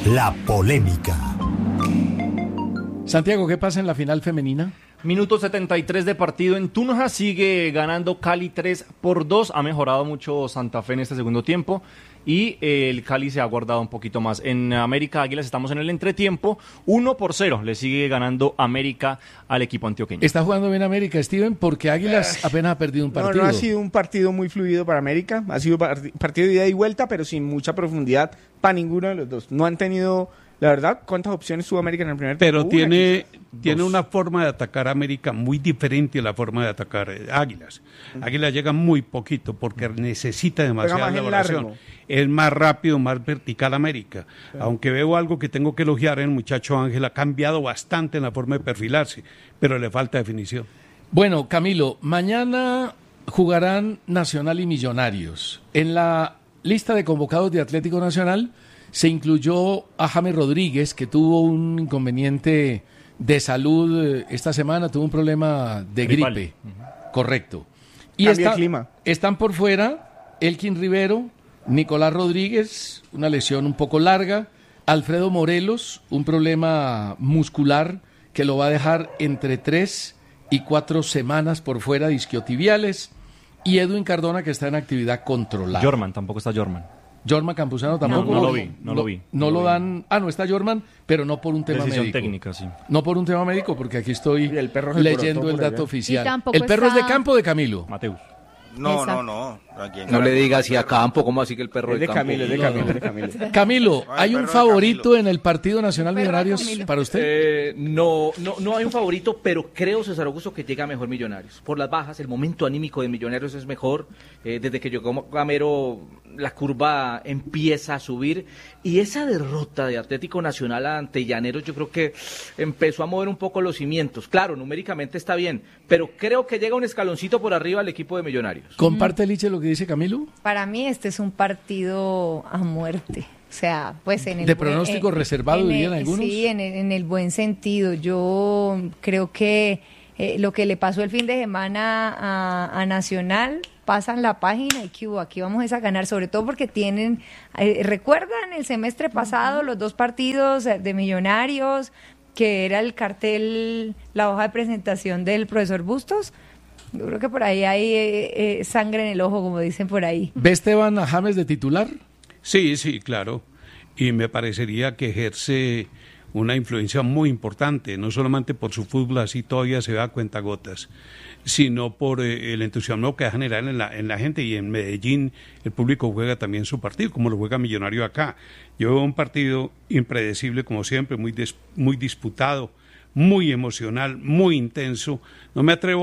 La polémica. Santiago, ¿qué pasa en la final femenina? Minuto 73 de partido en Tunja, sigue ganando Cali 3-2, ha mejorado mucho Santa Fe en este segundo tiempo y el Cali se ha guardado un poquito más. En América Águilas estamos en el entretiempo, 1-0, le sigue ganando América al equipo antioqueño. Está jugando bien América, Steven, porque Águilas apenas ha perdido un partido. No ha sido un partido muy fluido para América, ha sido partido de ida y vuelta, pero sin mucha profundidad para ninguno de los dos. No han tenido... La verdad, ¿cuántas opciones tuvo América en el primer tiempo? Pero tiene una forma de atacar a América muy diferente a la forma de atacar Águilas. Águilas llega muy poquito porque necesita demasiada elaboración. Es más rápido, más vertical América. Sí. Aunque veo algo que tengo que elogiar, el muchacho Ángel ha cambiado bastante en la forma de perfilarse, pero le falta definición. Bueno, Camilo, mañana jugarán Nacional y Millonarios. En la lista de convocados de Atlético Nacional se incluyó a James Rodríguez, que tuvo un inconveniente de salud esta semana, tuvo un problema de gripe. Correcto. Y están por fuera Elkin Rivero, Nicolás Rodríguez, una lesión un poco larga, Alfredo Morelos, un problema muscular que lo va a dejar entre 3 y 4 semanas por fuera de isquiotibiales, y Edwin Cardona, que está en actividad controlada. Jorman, tampoco está Jorman. Jorman Campuzano tampoco. No lo vi. No lo dan. No está Jorman, pero no por un tema decisión médico. Técnica, sí. No por un tema médico, porque aquí estoy leyendo el dato oficial. ¿El perro es de campo o de Camilo? Mateus. No. No le digas si a campo, ¿cómo así que el perro de campo? Camilo, de Camilo. Camilo, ¿hay un favorito en el Partido Nacional Millonarios para usted? No hay un favorito, pero creo, César Augusto, que llega mejor Millonarios. Por las bajas, el momento anímico de Millonarios es mejor. Desde que llegó Gamero, la curva empieza a subir. Y esa derrota de Atlético Nacional ante Llaneros, yo creo que empezó a mover un poco los cimientos. Claro, numéricamente está bien, pero creo que llega un escaloncito por arriba al equipo de Millonarios. ¿Comparte, Liche, lo que dice Camilo? Para mí este es un partido a muerte. O sea, pues en el de pronóstico reservado, dirían algunos. Sí, en el buen sentido. Yo creo que lo que le pasó el fin de semana a Nacional, pasan la página y que aquí vamos a ganar, sobre todo porque tienen, recuerdan el semestre pasado los 2 partidos de Millonarios, que era el cartel, la hoja de presentación del profesor Bustos. Yo creo que por ahí hay sangre en el ojo, como dicen por ahí. ¿Ve Esteban a James de titular? Sí, claro. Y me parecería que ejerce una influencia muy importante, no solamente por su fútbol, así todavía se da a cuentagotas, sino por el entusiasmo que va a generar en la gente. Y en Medellín el público juega también su partido, como lo juega Millonario acá. Yo veo un partido impredecible, como siempre, muy disputado, muy emocional, muy intenso. No me atrevo